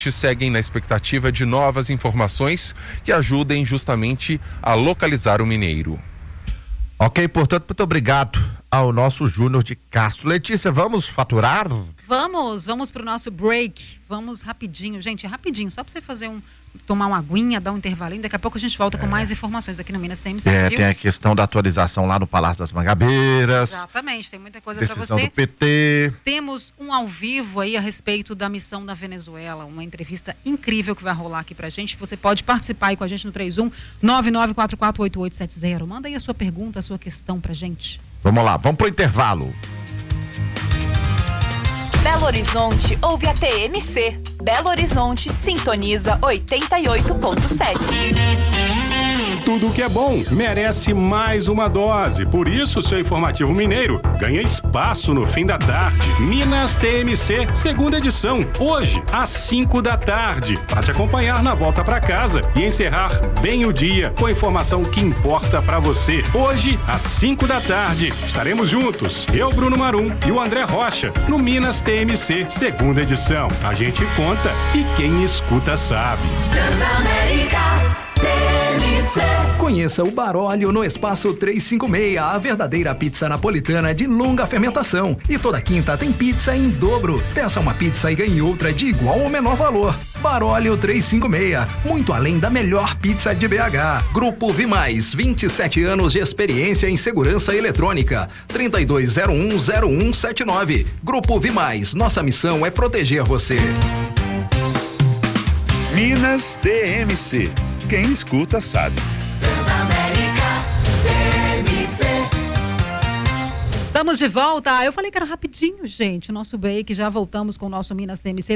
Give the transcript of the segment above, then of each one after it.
seguem na expectativa de novas informações que ajudem justamente a localizar o mineiro. Ok, portanto, muito obrigado ao nosso Júnior de Castro. Letícia, vamos faturar? Vamos pro nosso break. Vamos rapidinho, gente, rapidinho, só para você fazer tomar uma aguinha, dar um intervalinho. Daqui a pouco a gente volta com mais informações aqui no Minas TMC. Tem a questão da atualização lá no Palácio das Mangabeiras. Exatamente, tem muita coisa para você. Decisão do PT. Temos um ao vivo aí a respeito da missão da Venezuela, uma entrevista incrível que vai rolar aqui pra gente. Você pode participar aí com a gente no 31-99448870. Manda aí a sua pergunta, a sua questão pra gente. Vamos lá, vamos pro intervalo. Belo Horizonte ouve a TMC. Belo Horizonte sintoniza 88.7. Tudo que é bom merece mais uma dose. Por isso, o seu informativo mineiro ganha espaço no fim da tarde. Minas TMC, segunda edição, hoje, às 5 da tarde. Para te acompanhar na volta para casa e encerrar bem o dia com a informação que importa para você. Hoje, às 5 da tarde, estaremos juntos. Eu, Bruno Marum e o André Rocha, no Minas TMC, segunda edição. A gente conta e quem escuta sabe. Conheça o Baróleo no Espaço 356, a verdadeira pizza napolitana de longa fermentação. E toda quinta tem pizza em dobro. Peça uma pizza e ganhe outra de igual ou menor valor. Baróleo 356, muito além da melhor pizza de BH. Grupo Vimais, 27 anos de experiência em segurança eletrônica. 32010179. Grupo Vimais, nossa missão é proteger você. Minas TMC. Quem escuta sabe. Estamos de volta. Eu falei que era rapidinho, gente, o nosso break. Já voltamos com o nosso Minas TMC,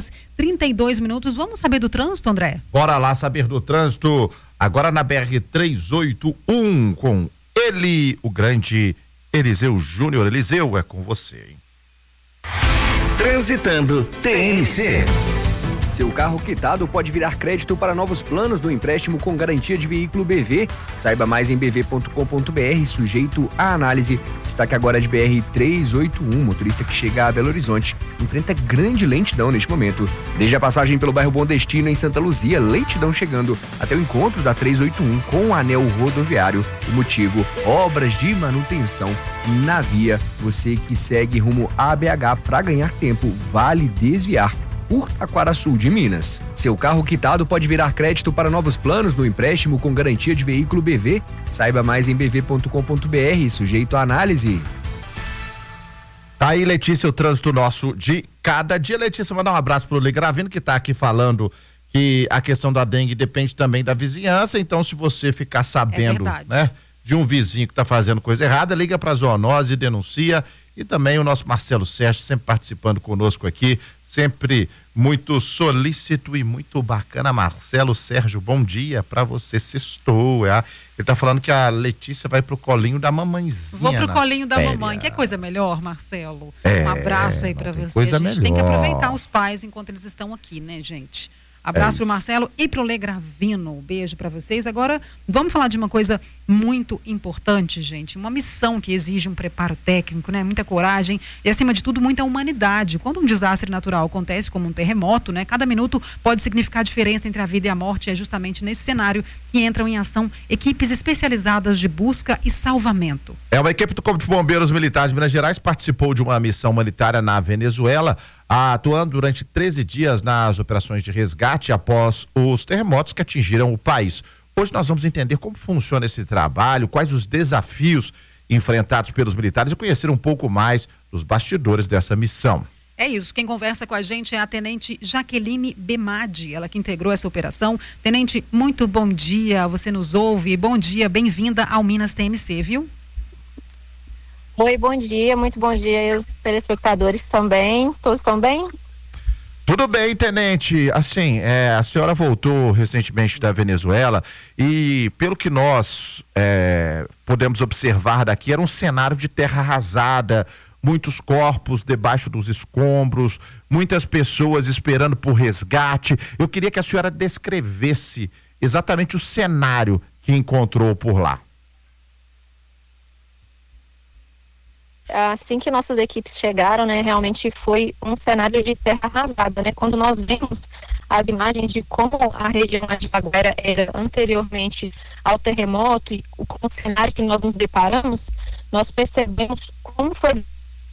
10h32. Vamos saber do trânsito, André? Bora lá saber do trânsito. Agora na BR-381 com ele, o grande Eliseu Júnior. Eliseu, é com você, hein? Transitando TMC. Seu carro quitado pode virar crédito para novos planos do empréstimo com garantia de veículo BV. Saiba mais em bv.com.br, sujeito à análise. Destaque agora de BR-381, motorista que chega a Belo Horizonte enfrenta grande lentidão neste momento. Desde a passagem pelo bairro Bom Destino em Santa Luzia, lentidão chegando até o encontro da 381 com o anel rodoviário. O motivo, obras de manutenção na via. Você que segue rumo a BH para ganhar tempo, vale desviar por Taquaraçu de Minas. Seu carro quitado pode virar crédito para novos planos no empréstimo com garantia de veículo BV. Saiba mais em bv.com.br, sujeito à análise. Tá aí, Letícia, o trânsito nosso de cada dia. Letícia, mandar um abraço pro Legravino, que tá aqui falando que a questão da dengue depende também da vizinhança, então se você ficar sabendo, né, de um vizinho que tá fazendo coisa errada, liga pra zoonose e denuncia. E também o nosso Marcelo Sérgio, sempre participando conosco aqui, sempre muito solícito e muito bacana. Marcelo Sérgio, bom dia pra você, sextou. Ele tá falando que a Letícia vai pro colinho da mamãezinha. Vou pro colinho da mamãe, que é coisa melhor, Marcelo. Um abraço aí pra você. Coisa a gente melhor. tem que aproveitar os pais enquanto eles estão aqui, né, gente? Abraço pro Marcelo e pro Legravino. Beijo pra vocês. Agora, vamos falar de uma coisa muito importante, gente. Uma missão que exige um preparo técnico, né? Muita coragem e, acima de tudo, muita humanidade. Quando um desastre natural acontece, como um terremoto, né? Cada minuto pode significar a diferença entre a vida e a morte. É justamente nesse cenário que entram em ação equipes especializadas de busca e salvamento. Uma equipe do Corpo de Bombeiros Militares de Minas Gerais participou de uma missão humanitária na Venezuela, atuando durante 13 dias nas operações de resgate após os terremotos que atingiram o país. Hoje nós vamos entender como funciona esse trabalho, quais os desafios enfrentados pelos militares e conhecer um pouco mais dos bastidores dessa missão. É isso, quem conversa com a gente é a Tenente Jaqueline Bemadi, ela que integrou essa operação. Tenente, muito bom dia, você nos ouve, bom dia, bem-vinda ao Minas TMC, viu? Oi, bom dia, muito bom dia e os telespectadores também, todos estão bem? Tudo bem, Tenente, assim, a senhora voltou recentemente da Venezuela e pelo que nós podemos observar daqui, era um cenário de terra arrasada, muitos corpos debaixo dos escombros, muitas pessoas esperando por resgate. Eu queria que a senhora descrevesse exatamente o cenário que encontrou por lá. assim que nossas equipes chegaram, né, realmente foi um cenário de terra arrasada, né? Quando nós vemos as imagens de como a região de Jaguara era anteriormente ao terremoto e com o cenário que nós nos deparamos, nós percebemos como foi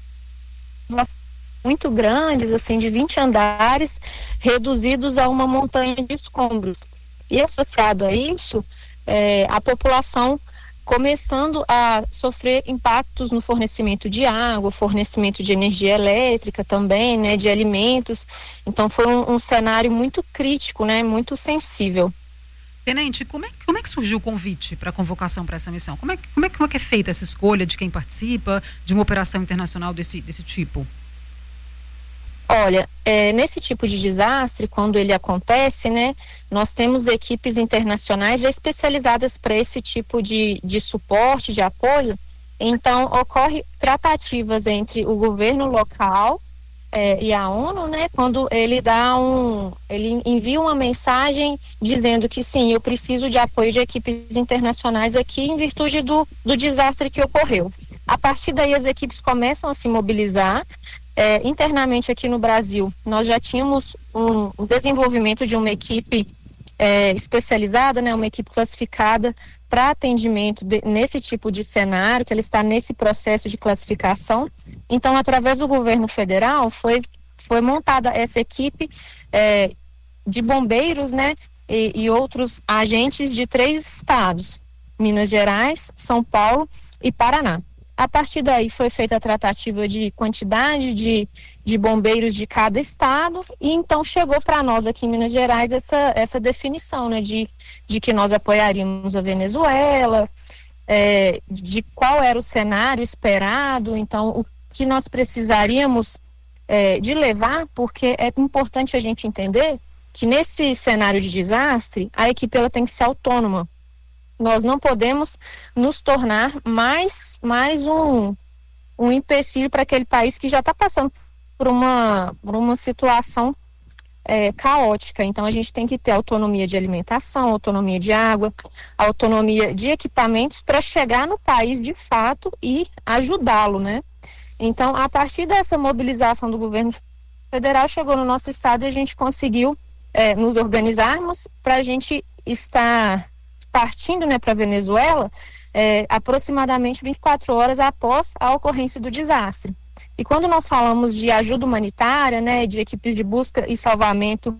muito grandes, assim, de 20 andares, reduzidos a uma montanha de escombros. E associado a isso, a população começando a sofrer impactos no fornecimento de água, fornecimento de energia elétrica também, né, de alimentos. Então foi um cenário muito crítico, né, muito sensível. Tenente, como é que surgiu o convite para a convocação para essa missão? Como é que é feita essa escolha de quem participa de uma operação internacional desse tipo? Olha, nesse tipo de desastre, quando ele acontece, né, nós temos equipes internacionais já especializadas para esse tipo de suporte, de apoio. Então, ocorre tratativas entre o governo local e a ONU, né, quando ele ele envia uma mensagem dizendo que sim, eu preciso de apoio de equipes internacionais aqui em virtude do desastre que ocorreu. A partir daí as equipes começam a se mobilizar. Internamente aqui no Brasil, nós já tínhamos um desenvolvimento de uma equipe especializada, né, uma equipe classificada para atendimento nesse tipo de cenário, que ela está nesse processo de classificação. Então, através do governo federal, foi montada essa equipe de bombeiros, né, e outros agentes de 3 estados, Minas Gerais, São Paulo e Paraná. A partir daí foi feita a tratativa de quantidade de bombeiros de cada estado e então chegou para nós aqui em Minas Gerais essa definição, né, de que nós apoiaríamos a Venezuela, de qual era o cenário esperado, então o que nós precisaríamos de levar, porque é importante a gente entender que nesse cenário de desastre a equipe ela tem que ser autônoma. Nós não podemos nos tornar mais um empecilho para aquele país que já está passando por uma situação caótica. Então, a gente tem que ter autonomia de alimentação, autonomia de água, autonomia de equipamentos para chegar no país de fato e ajudá-lo, né? Então, a partir dessa mobilização do governo federal, chegou no nosso estado e a gente conseguiu nos organizarmos para a gente estar partindo, né, para a Venezuela aproximadamente 24 horas após a ocorrência do desastre. E quando nós falamos de ajuda humanitária, né, de equipes de busca e salvamento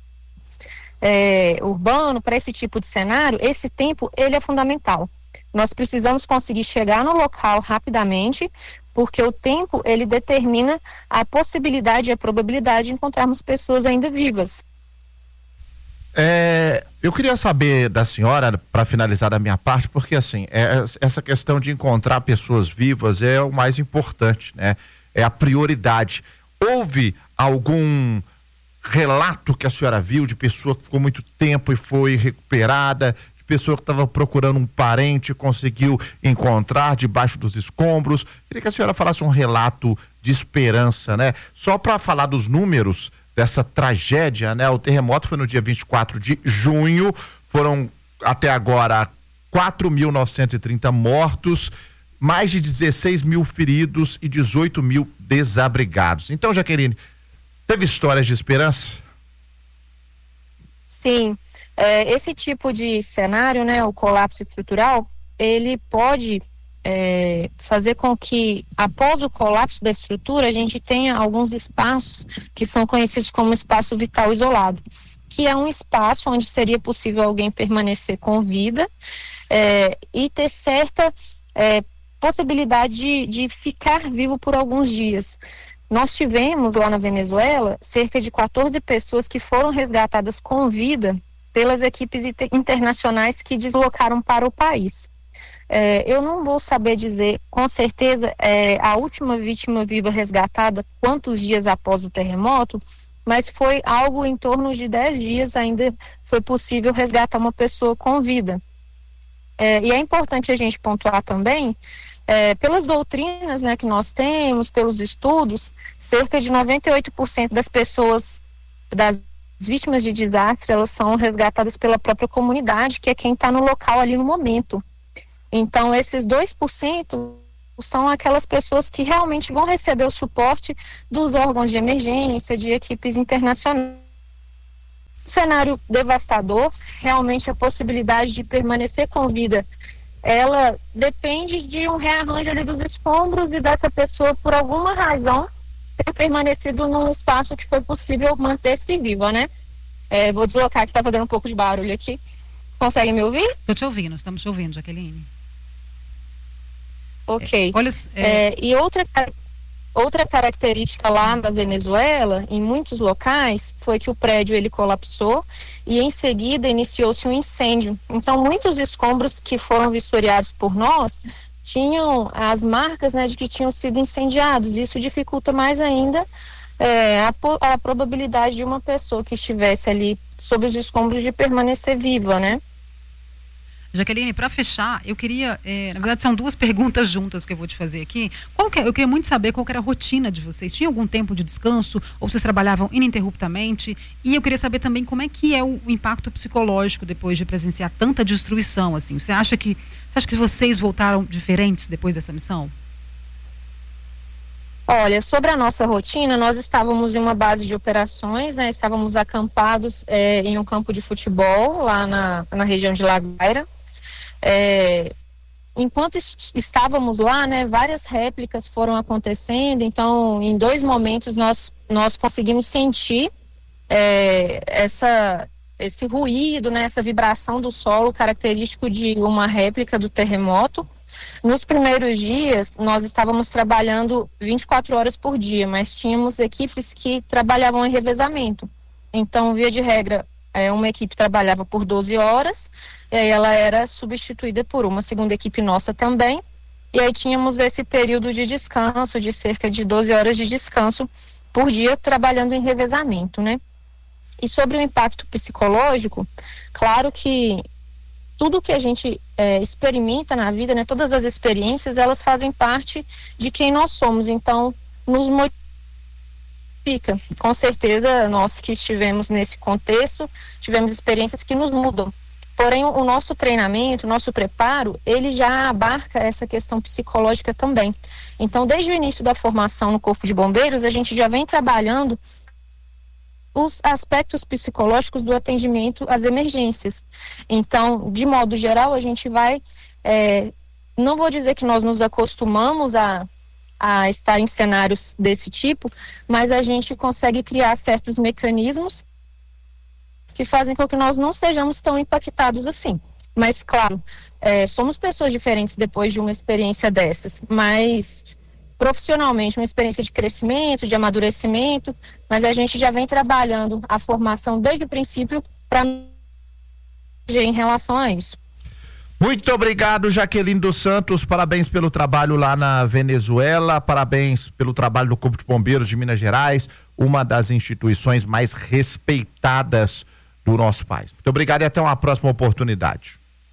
urbano para esse tipo de cenário, esse tempo ele é fundamental. Nós precisamos conseguir chegar no local rapidamente, porque o tempo ele determina a possibilidade e a probabilidade de encontrarmos pessoas ainda vivas. Eu queria saber da senhora, para finalizar da minha parte, porque assim, essa questão de encontrar pessoas vivas é o mais importante, né? É a prioridade. Houve algum relato que a senhora viu de pessoa que ficou muito tempo e foi recuperada, de pessoa que estava procurando um parente e conseguiu encontrar debaixo dos escombros? Queria que a senhora falasse um relato de esperança, né? Só para falar dos números dessa tragédia, né? O terremoto foi no dia 24 de junho, foram até agora 4.930 mortos, mais de 16 mil feridos e 18 mil desabrigados. Então, Jaqueline, teve histórias de esperança? Sim, esse tipo de cenário, né, o colapso estrutural, ele pode fazer com que, após o colapso da estrutura, a gente tenha alguns espaços que são conhecidos como espaço vital isolado, que é um espaço onde seria possível alguém permanecer com vida e ter certa possibilidade de ficar vivo por alguns dias. Nós tivemos lá na Venezuela cerca de 14 pessoas que foram resgatadas com vida pelas equipes internacionais que deslocaram para o país. Eu não vou saber dizer com certeza a última vítima viva resgatada quantos dias após o terremoto, mas foi algo em torno de 10 dias ainda foi possível resgatar uma pessoa com vida. E é importante a gente pontuar também, pelas doutrinas, né, que nós temos, pelos estudos, cerca de 98% das pessoas, das vítimas de desastre, elas são resgatadas pela própria comunidade, que é quem está no local ali no momento. Então, esses 2% são aquelas pessoas que realmente vão receber o suporte dos órgãos de emergência, de equipes internacionais. Cenário devastador, realmente a possibilidade de permanecer com vida, ela depende de um rearranjo ali dos escombros e dessa pessoa, por alguma razão, ter permanecido num espaço que foi possível manter-se viva, né? Vou deslocar, que tá fazendo um pouco de barulho aqui. Consegue me ouvir? Tô te ouvindo, estamos te ouvindo, Jaqueline. Ok. E outra característica lá na Venezuela, em muitos locais, foi que o prédio ele colapsou e em seguida iniciou-se um incêndio. Então, muitos escombros que foram vistoriados por nós tinham as marcas, né, de que tinham sido incendiados. Isso dificulta mais ainda a probabilidade de uma pessoa que estivesse ali sob os escombros de permanecer viva, né? Jaqueline, para fechar, eu queria, na verdade são duas perguntas juntas que eu vou te fazer aqui. Eu queria muito saber qual que era a rotina de vocês. Tinha algum tempo de descanso ou vocês trabalhavam ininterruptamente? E eu queria saber também como é que é o impacto psicológico depois de presenciar tanta destruição, assim. Você acha que vocês voltaram diferentes depois dessa missão? Olha, sobre a nossa rotina, nós estávamos em uma base de operações, né? Estávamos acampados em um campo de futebol lá na região de La Guaira. Enquanto estávamos lá, né, várias réplicas foram acontecendo. Então, em 2 momentos nós conseguimos sentir esse ruído, né, essa vibração do solo característico de uma réplica do terremoto. Nos primeiros dias, nós estávamos trabalhando 24 horas por dia, mas tínhamos equipes que trabalhavam em revezamento. Então, via de regra, uma equipe trabalhava por 12 horas, e aí ela era substituída por uma segunda equipe nossa também, e aí tínhamos esse período de descanso, de cerca de 12 horas de descanso por dia, trabalhando em revezamento, né? E sobre o impacto psicológico, claro que tudo que a gente experimenta na vida, né, todas as experiências, elas fazem parte de quem nós somos, então nos modifica. Com certeza, nós que estivemos nesse contexto, tivemos experiências que nos mudam. Porém, o nosso treinamento, o nosso preparo, ele já abarca essa questão psicológica também. Então, desde o início da formação no Corpo de Bombeiros, a gente já vem trabalhando os aspectos psicológicos do atendimento às emergências. Então, de modo geral, a gente vai, não vou dizer que nós nos acostumamos a estar em cenários desse tipo, mas a gente consegue criar certos mecanismos que fazem com que nós não sejamos tão impactados assim. Mas, claro, somos pessoas diferentes depois de uma experiência dessas, mas profissionalmente, uma experiência de crescimento, de amadurecimento, mas a gente já vem trabalhando a formação desde o princípio para em relação a isso. Muito obrigado, Jaqueline dos Santos, parabéns pelo trabalho lá na Venezuela, parabéns pelo trabalho do Corpo de Bombeiros de Minas Gerais, uma das instituições mais respeitadas do nosso país. Muito obrigado e até uma próxima oportunidade.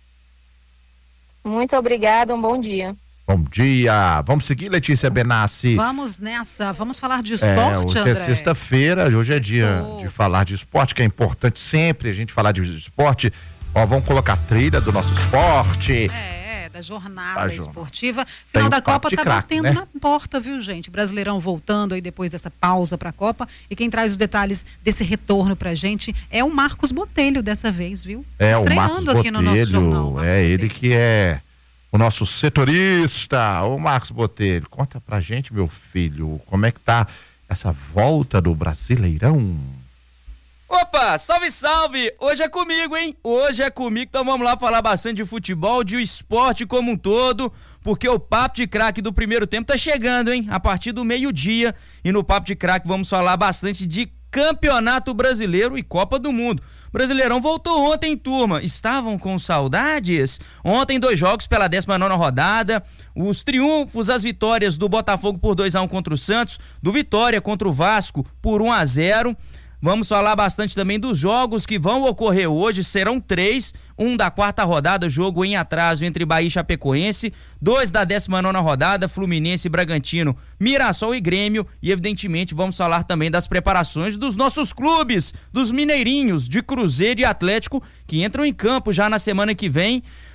Muito obrigada, um bom dia. Bom dia. Vamos seguir, Letícia Benassi? Vamos nessa. Vamos falar de esporte, hoje André? É sexta-feira, hoje é dia de falar de esporte, que é importante sempre a gente falar de esporte. Ó, vamos colocar a trilha do nosso esporte. Da jornada esportiva. Final da Copa tá batendo, né, na porta, viu, gente? Brasileirão voltando aí depois dessa pausa pra Copa. E quem traz os detalhes desse retorno pra gente é o Marcos Botelho dessa vez, viu? Estreando o Marcos Botelho, aqui no nosso jornal. Ele que é o nosso setorista, o Marcos Botelho. Conta pra gente, meu filho, como é que tá essa volta do Brasileirão? Opa, salve, salve! Hoje é comigo, hein? Hoje é comigo, então vamos lá falar bastante de futebol, de esporte como um todo, porque o Papo de Craque do primeiro tempo tá chegando, hein? A partir do meio-dia, e no Papo de Craque vamos falar bastante de Campeonato Brasileiro e Copa do Mundo. Brasileirão voltou ontem, turma. Estavam com saudades? Ontem 2 jogos pela 19ª rodada, os triunfos, as vitórias do Botafogo por 2-1 contra o Santos, do Vitória contra o Vasco por 1-0. Vamos falar bastante também dos jogos que vão ocorrer hoje, serão 3, um da 4ª rodada, jogo em atraso entre Bahia e Chapecoense, 2 da 19ª rodada, Fluminense e Bragantino, Mirassol e Grêmio, e evidentemente vamos falar também das preparações dos nossos clubes, dos mineirinhos, de Cruzeiro e Atlético, que entram em campo já na semana que vem,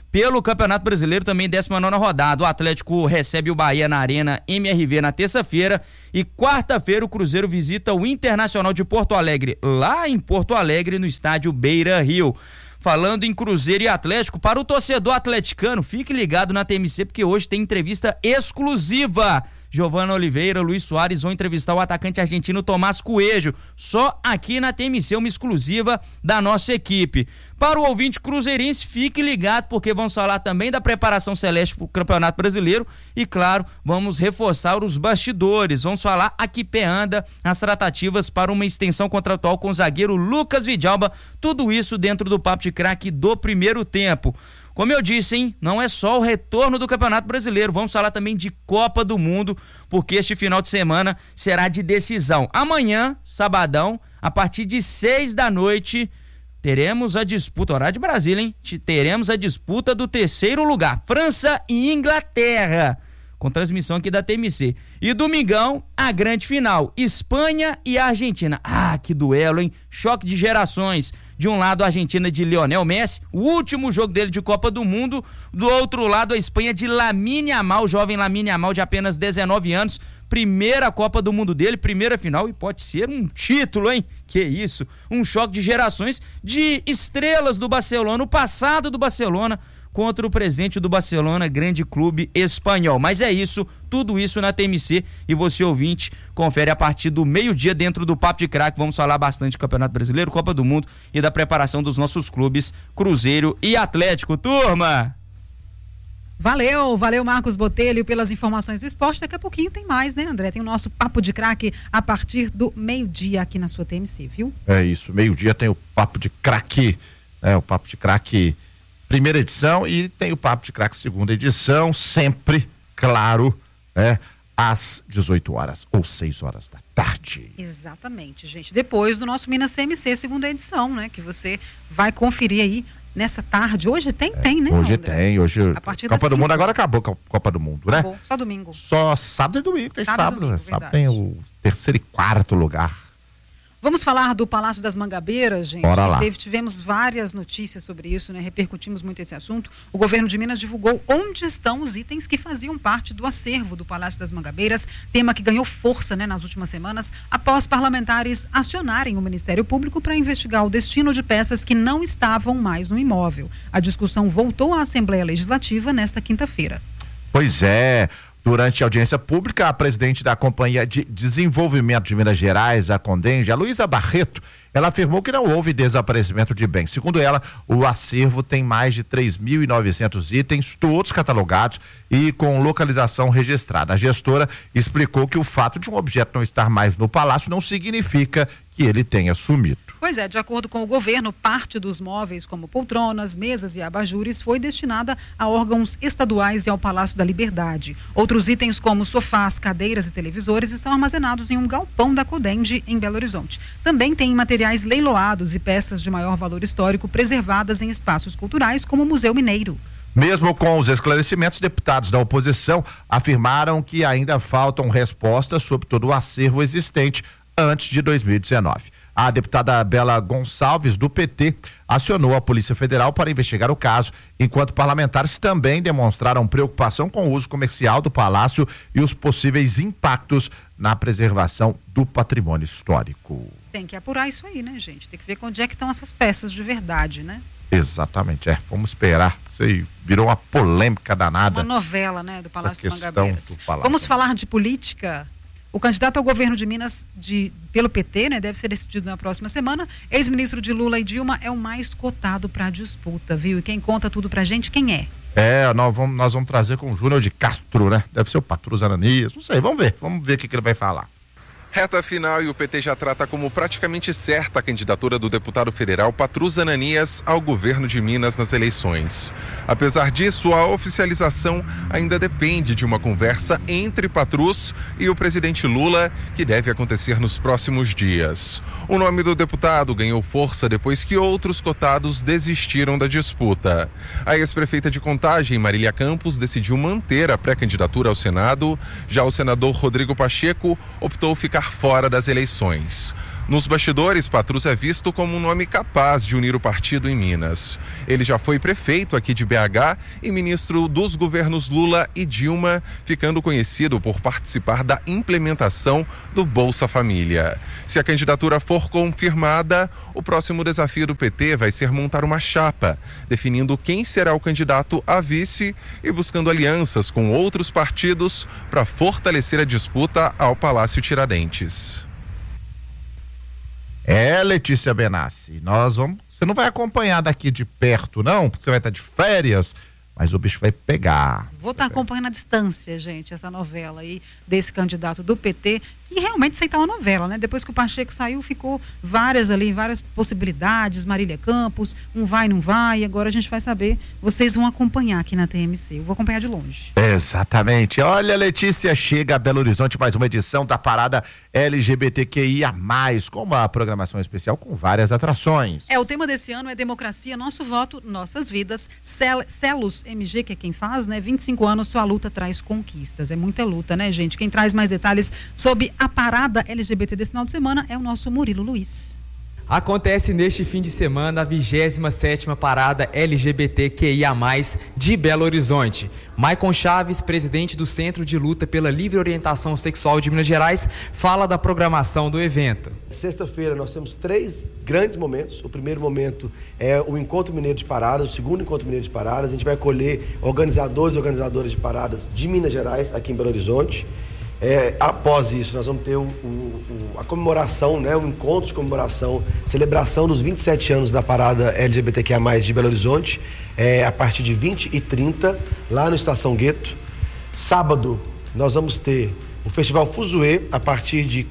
pelo Campeonato Brasileiro, também 19ª rodada. O Atlético recebe o Bahia na Arena MRV na terça-feira e quarta-feira o Cruzeiro visita o Internacional de Porto Alegre, lá em Porto Alegre, no estádio Beira-Rio. Falando em Cruzeiro e Atlético, para o torcedor atleticano, fique ligado na TMC, porque hoje tem entrevista exclusiva. Giovana Oliveira, Luiz Soares vão entrevistar o atacante argentino Tomás Coelho, só aqui na TMC, uma exclusiva da nossa equipe. Para o ouvinte cruzeirense, fique ligado, porque vamos falar também da preparação celeste para o Campeonato Brasileiro e, claro, vamos reforçar os bastidores, vamos falar a que pé anda as tratativas para uma extensão contratual com o zagueiro Lucas Vidalba, tudo isso dentro do Papo de Craque do primeiro tempo. Como eu disse, hein, não é só o retorno do Campeonato Brasileiro, vamos falar também de Copa do Mundo, porque este final de semana será de decisão. Amanhã, sabadão, a partir de 6 da noite, teremos a disputa, horário de Brasília, hein? Teremos a disputa do terceiro lugar, França e Inglaterra, com transmissão aqui da TMC. E domingão, a grande final, Espanha e Argentina. Ah, que duelo, hein? Choque de gerações. De um lado, a Argentina de Lionel Messi, o último jogo dele de Copa do Mundo. Do outro lado, a Espanha de Lamine Yamal, jovem Lamine Yamal de apenas 19 anos. Primeira Copa do Mundo dele, primeira final, e pode ser um título, hein? Que isso, um choque de gerações de estrelas do Barcelona, o passado do Barcelona contra o presente do Barcelona, grande clube espanhol. Mas é isso, tudo isso na TMC, e você, ouvinte, confere a partir do meio-dia dentro do Papo de Craque. Vamos falar bastante do Campeonato Brasileiro, Copa do Mundo e da preparação dos nossos clubes Cruzeiro e Atlético. Turma! Valeu Marcos Botelho pelas informações do esporte. Daqui a pouquinho tem mais, né, André? Tem o nosso Papo de Craque a partir do meio-dia aqui na sua TMC, viu? É isso, meio-dia tem o Papo de Craque, o Papo de Craque primeira edição, e tem o Papo de Craque segunda edição, sempre, claro, às 18 horas ou 6 horas da tarde. Exatamente, gente. Depois do nosso Minas TMC segunda edição, né? Que você vai conferir aí nessa tarde. Hoje tem, né? Hoje André? Tem, hoje. A partir Copa do Mundo agora acabou, Copa do Mundo, né? Acabou, só domingo. Só sábado e domingo, tem sábado. Domingo, sábado tem o terceiro e quarto lugar. Vamos falar do Palácio das Mangabeiras, gente. Bora lá. Tivemos várias notícias sobre isso, né? Repercutimos muito esse assunto. O governo de Minas divulgou onde estão os itens que faziam parte do acervo do Palácio das Mangabeiras, tema que ganhou força, né, nas últimas semanas, após parlamentares acionarem o Ministério Público para investigar o destino de peças que não estavam mais no imóvel. A discussão voltou à Assembleia Legislativa nesta quinta-feira. Pois é. Durante a audiência pública, a presidente da Companhia de Desenvolvimento de Minas Gerais, a Condenge, a Luísa Barreto, ela afirmou que não houve desaparecimento de bens. Segundo ela, o acervo tem mais de 3.900 itens, todos catalogados e com localização registrada. A gestora explicou que o fato de um objeto não estar mais no palácio não significa que ele tenha sumido. Pois é, de acordo com o governo, parte dos móveis, como poltronas, mesas e abajures, foi destinada a órgãos estaduais e ao Palácio da Liberdade. Outros itens, como sofás, cadeiras e televisores, estão armazenados em um galpão da Codenge, em Belo Horizonte. Também tem materiais leiloados e peças de maior valor histórico preservadas em espaços culturais, como o Museu Mineiro. Mesmo com os esclarecimentos, deputados da oposição afirmaram que ainda faltam respostas sobre todo o acervo existente antes de 2019. A deputada Bela Gonçalves, do PT, acionou a Polícia Federal para investigar o caso, enquanto parlamentares também demonstraram preocupação com o uso comercial do palácio e os possíveis impactos na preservação do patrimônio histórico. Tem que apurar isso aí, né, gente? Tem que ver onde é que estão essas peças de verdade, né? Exatamente, vamos esperar. Isso aí virou uma polêmica danada. Uma novela, né, do Palácio de Mangabeiras. Vamos falar de política? O candidato ao governo de Minas pelo PT, né, deve ser decidido na próxima semana. Ex-ministro de Lula e Dilma é o mais cotado para a disputa, viu? E quem conta tudo pra gente, quem é? Nós vamos trazer com o Júnior de Castro, né? Deve ser o Patrus Ananias, não sei, vamos ver o que ele vai falar. Reta final, e o PT já trata como praticamente certa a candidatura do deputado federal Patrus Ananias ao governo de Minas nas eleições. Apesar disso, a oficialização ainda depende de uma conversa entre Patrus e o presidente Lula, que deve acontecer nos próximos dias. O nome do deputado ganhou força depois que outros cotados desistiram da disputa. A ex-prefeita de Contagem, Marília Campos, decidiu manter a pré-candidatura ao Senado. Já o senador Rodrigo Pacheco optou ficar fora das eleições. Nos bastidores, Patrus é visto como um nome capaz de unir o partido em Minas. Ele já foi prefeito aqui de BH e ministro dos governos Lula e Dilma, ficando conhecido por participar da implementação do Bolsa Família. Se a candidatura for confirmada, o próximo desafio do PT vai ser montar uma chapa, definindo quem será o candidato a vice e buscando alianças com outros partidos para fortalecer a disputa ao Palácio Tiradentes. Letícia Benassi, você não vai acompanhar daqui de perto não, porque você vai estar de férias, mas o bicho vai pegar. Vou estar acompanhando à distância, gente, essa novela aí desse candidato do PT, que realmente isso aí tá uma novela, né? Depois que o Pacheco saiu, ficou várias possibilidades, Marília Campos, um vai, não vai, agora a gente vai saber, vocês vão acompanhar aqui na TMC, eu vou acompanhar de longe. Exatamente, olha, Letícia, chega a Belo Horizonte mais uma edição da parada LGBTQIA+, com uma programação especial com várias atrações. O tema desse ano é Democracia, Nosso Voto, Nossas Vidas, Celos MG, que é quem faz, né? 25 anos, sua luta traz conquistas, é muita luta, né, gente? Quem traz mais detalhes sobre a parada LGBT desse final de semana é o nosso Murilo Luiz. Acontece neste fim de semana a 27ª parada LGBTQIA+, de Belo Horizonte. Maicon Chaves, presidente do Centro de Luta pela Livre Orientação Sexual de Minas Gerais, fala da programação do evento. Sexta-feira nós temos 3 grandes momentos. O primeiro momento é o Encontro Mineiro de Paradas, o segundo Encontro Mineiro de Paradas. A gente vai acolher organizadores e organizadoras de paradas de Minas Gerais, aqui em Belo Horizonte. Após isso, nós vamos ter a comemoração, né, o encontro de comemoração, celebração dos 27 anos da parada LGBTQIA+, de Belo Horizonte, a partir de 20h30, lá no Estação Gueto. Sábado, nós vamos ter o Festival Fuzuê, a partir de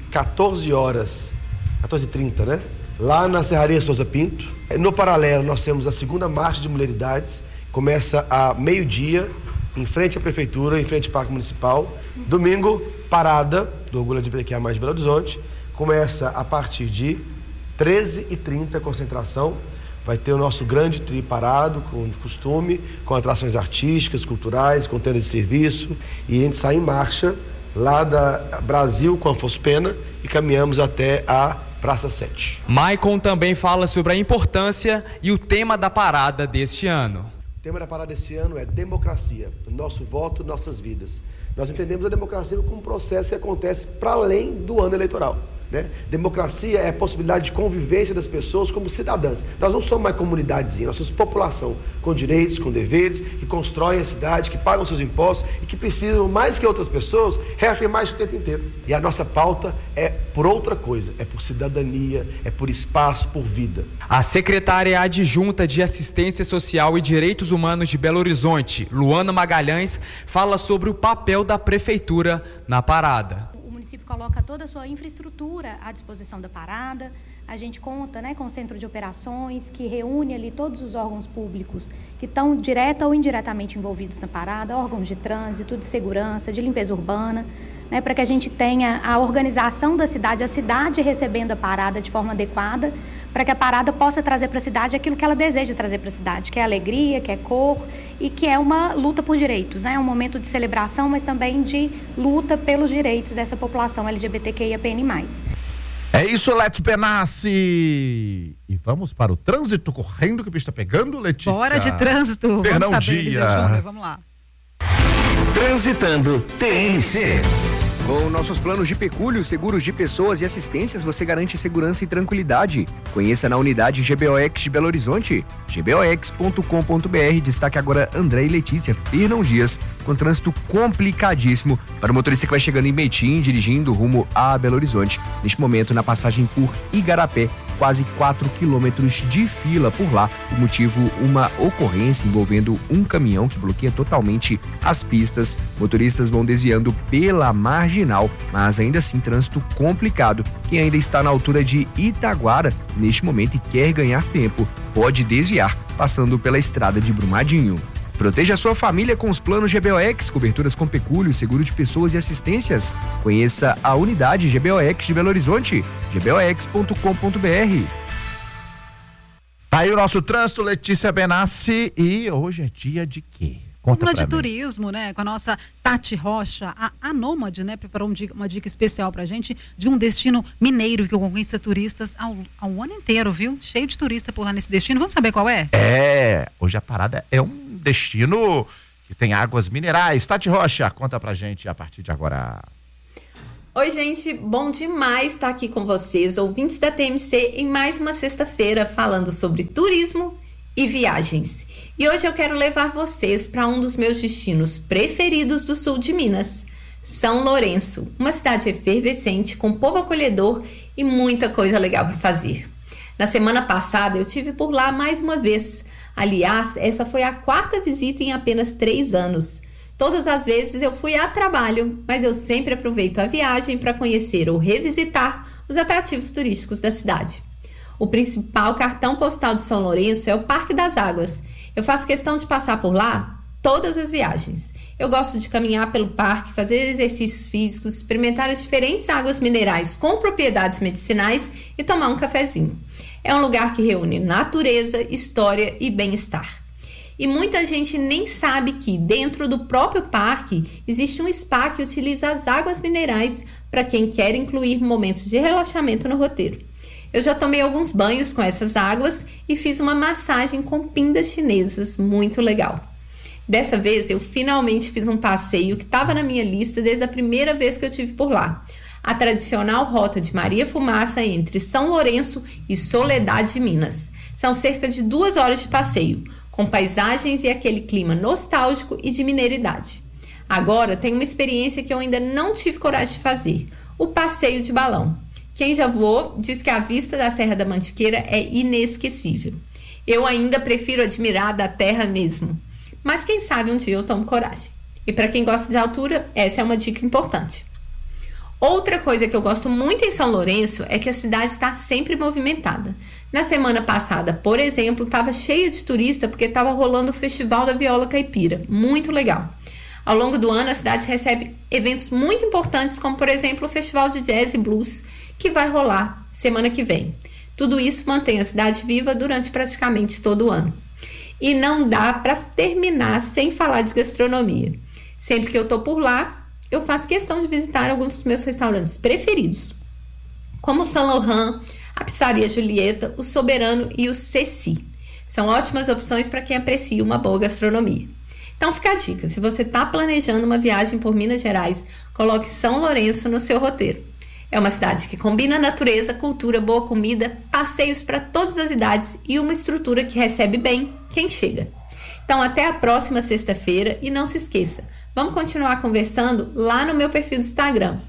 14h30, né, lá na Serraria Souza Pinto. No paralelo, nós temos a segunda Marcha de Mulheridades, começa a meio-dia, em frente à Prefeitura, em frente ao Parque Municipal. Domingo, parada do Orgulho LGBTQIA+, de Belo Horizonte. Começa a partir de 13h30, concentração. Vai ter o nosso grande trio parado, com costume, com atrações artísticas, culturais, com tenda de serviço. E a gente sai em marcha lá da Brasil com Afonso Pena e caminhamos até a Praça 7. Maicon também fala sobre a importância e o tema da parada deste ano. O tema da parada desse ano é democracia, nosso voto, nossas vidas. Nós entendemos a democracia como um processo que acontece para além do ano eleitoral, né? Democracia é a possibilidade de convivência das pessoas como cidadãs. Nós não somos mais comunidadezinha, nós somos população com direitos, com deveres, que constroem a cidade, que pagam seus impostos e que precisam, mais que outras pessoas, reafirmar isso o tempo inteiro. E a nossa pauta é por outra coisa, é por cidadania, é por espaço, por vida. A secretária adjunta de Assistência Social e Direitos Humanos de Belo Horizonte, Luana Magalhães, fala sobre o papel da Prefeitura na parada. O município coloca toda a sua infraestrutura à disposição da parada. A gente conta, né, com o centro de operações que reúne ali todos os órgãos públicos que estão direta ou indiretamente envolvidos na parada, órgãos de trânsito, de segurança, de limpeza urbana, né, para que a gente tenha a organização da cidade, a cidade recebendo a parada de forma adequada, para que a parada possa trazer para a cidade aquilo que ela deseja trazer para a cidade, que é alegria, que é cor e que é uma luta por direitos, né? É um momento de celebração, mas também de luta pelos direitos dessa população LGBTQIAPN+. É isso, Letícia Benassi. E vamos para o trânsito correndo que o bicho está pegando, Letícia. Bora de trânsito. Fernão vamos saber, Dias. Vamos lá. Transitando TMC. Com nossos planos de pecúlio, seguros de pessoas e assistências, você garante segurança e tranquilidade. Conheça na unidade GBOX de Belo Horizonte, gbox.com.br. Destaque agora André e Letícia, Fernão Dias, com trânsito complicadíssimo para o motorista que vai chegando em Betim, dirigindo rumo a Belo Horizonte. Neste momento, na passagem por Igarapé, quase 4 quilômetros de fila por lá. O motivo, uma ocorrência envolvendo um caminhão que bloqueia totalmente as pistas. Motoristas vão desviando pela marginal, mas ainda assim trânsito complicado. Quem ainda está na altura de Itaguara, neste momento, e quer ganhar tempo, pode desviar, passando pela estrada de Brumadinho. Proteja a sua família com os planos GBOX, coberturas com pecúlio, seguro de pessoas e assistências. Conheça a unidade GBOX de Belo Horizonte, gbox.com.br. Aí o nosso trânsito, Letícia Benassi, e hoje é dia de quê? Conta de turismo, né? Com a nossa Tati Rocha, a Nômade, né? Preparou uma dica especial pra gente de um destino mineiro que conquista turistas ao ano inteiro, viu? Cheio de turista por lá nesse destino. Vamos saber qual é? Hoje a parada é um destino que tem águas minerais. Tati Rocha, conta pra gente a partir de agora. Oi, gente, bom demais estar aqui com vocês, ouvintes da TMC, em mais uma sexta-feira falando sobre turismo e viagens. E hoje eu quero levar vocês para um dos meus destinos preferidos do sul de Minas, São Lourenço, uma cidade efervescente, com povo acolhedor e muita coisa legal para fazer. Na semana passada eu tive por lá mais uma vez. Aliás, essa foi a 4ª visita em apenas 3 anos. Todas as vezes eu fui a trabalho, mas eu sempre aproveito a viagem para conhecer ou revisitar os atrativos turísticos da cidade. O principal cartão postal de São Lourenço é o Parque das Águas. Eu faço questão de passar por lá todas as viagens. Eu gosto de caminhar pelo parque, fazer exercícios físicos, experimentar as diferentes águas minerais com propriedades medicinais e tomar um cafezinho. É um lugar que reúne natureza, história e bem-estar. E muita gente nem sabe que dentro do próprio parque existe um spa que utiliza as águas minerais para quem quer incluir momentos de relaxamento no roteiro. Eu já tomei alguns banhos com essas águas e fiz uma massagem com pindas chinesas, muito legal. Dessa vez eu finalmente fiz um passeio que estava na minha lista desde a primeira vez que eu estive por lá. A tradicional rota de Maria Fumaça entre São Lourenço e Soledade de Minas. São cerca de 2 horas de passeio, com paisagens e aquele clima nostálgico e de mineiridade. Agora tem uma experiência que eu ainda não tive coragem de fazer, o passeio de balão. Quem já voou diz que a vista da Serra da Mantiqueira é inesquecível. Eu ainda prefiro admirar da terra mesmo. Mas quem sabe um dia eu tomo coragem. E para quem gosta de altura, essa é uma dica importante. Outra coisa que eu gosto muito em São Lourenço é que a cidade está sempre movimentada. Na semana passada, por exemplo, estava cheia de turista porque estava rolando o Festival da Viola Caipira. Muito legal. Ao longo do ano, a cidade recebe eventos muito importantes, como, por exemplo, o Festival de Jazz e Blues, que vai rolar semana que vem. Tudo isso mantém a cidade viva durante praticamente todo o ano. E não dá para terminar sem falar de gastronomia. Sempre que eu estou por lá, eu faço questão de visitar alguns dos meus restaurantes preferidos, como o Saint Laurent, a Pizzaria Julieta, o Soberano e o Ceci. São ótimas opções para quem aprecia uma boa gastronomia. Então fica a dica, se você está planejando uma viagem por Minas Gerais, coloque São Lourenço no seu roteiro. É uma cidade que combina natureza, cultura, boa comida, passeios para todas as idades e uma estrutura que recebe bem quem chega. Então até a próxima sexta-feira e não se esqueça, vamos continuar conversando lá no meu perfil do Instagram,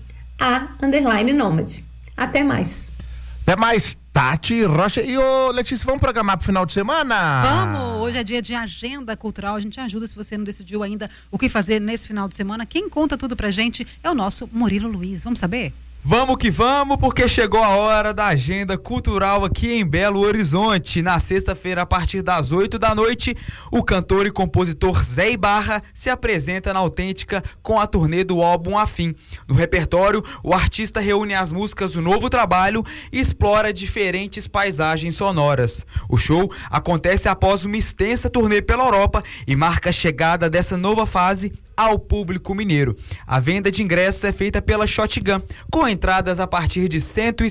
_Nômade. Até mais. Até mais, Tati Rocha. E Letícia, vamos programar pro final de semana? Vamos, hoje é dia de agenda cultural, a gente ajuda se você não decidiu ainda o que fazer nesse final de semana. Quem conta tudo pra gente é o nosso Murilo Luiz, vamos saber? Vamos que vamos, porque chegou a hora da agenda cultural aqui em Belo Horizonte. Na sexta-feira, a partir das 8 da noite, o cantor e compositor Zé Ibarra se apresenta na Autêntica com a turnê do álbum Afim. No repertório, o artista reúne as músicas do novo trabalho e explora diferentes paisagens sonoras. O show acontece após uma extensa turnê pela Europa e marca a chegada dessa nova fase ao público mineiro. A venda de ingressos é feita pela Shotgun, com entradas a partir de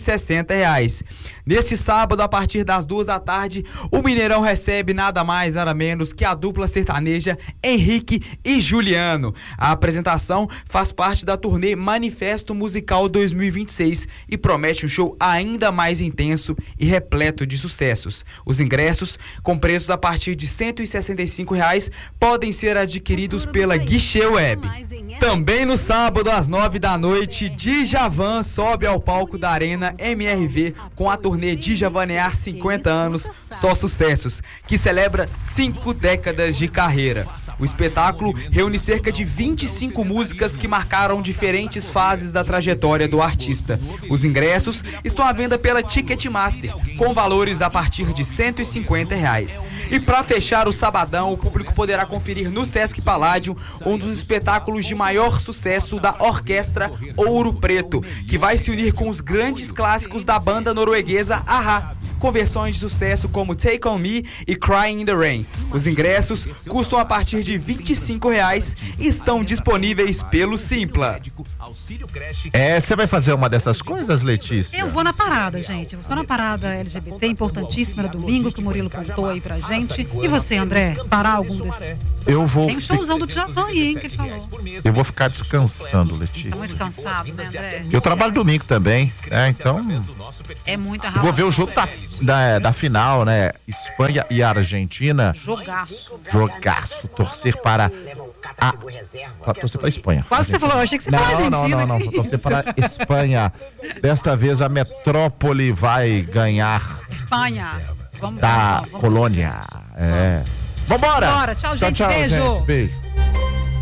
R$160. Neste sábado, a partir das 2 da tarde, o Mineirão recebe nada mais, nada menos que a dupla sertaneja Henrique e Juliano. A apresentação faz parte da turnê Manifesto Musical 2026 e promete um show ainda mais intenso e repleto de sucessos. Os ingressos, com preços a partir de R$165, podem ser adquiridos pela Guichê Web. Também no sábado, às 9 da noite, Djavan sobe ao palco da Arena MRV com a turnê Djavanear 50 anos, só sucessos, que celebra 5 décadas de carreira. O espetáculo reúne cerca de 25 músicas que marcaram diferentes fases da trajetória do artista. Os ingressos estão à venda pela Ticketmaster, com valores a partir de R$150. E para fechar o sabadão, o público poderá conferir no Sesc Palladium um dos espetáculos de maior sucesso da Orquestra Ouro Preto, que vai se unir com os grandes clássicos da banda norueguesa A-ha. com versões de sucesso como Take On Me e Crying in the Rain. Os ingressos custam a partir de R$25 e estão disponíveis pelo Simpla. Você vai fazer uma dessas coisas, Letícia? Eu vou na parada, gente. Eu vou só na parada LGBT, importantíssima no domingo, que o Murilo contou aí pra gente. E você, André? Parar algum desses? Eu vou. Tem um showzão do Djavan aí, hein, que ele falou. Eu vou ficar descansando, Letícia. Tá muito cansado, né, André? Eu trabalho domingo também, então. É muita ralação. Vou ver o jogo da final, né? Espanha e Argentina. Jogaço. Torcer para torcer para a Espanha. Quase você falou, eu achei que você falou Argentina. Não. Torcer para a Espanha. Desta vez a metrópole vai ganhar. Espanha. Vamos Colônia. Vambora. Tchau, gente. Beijo. Beijo.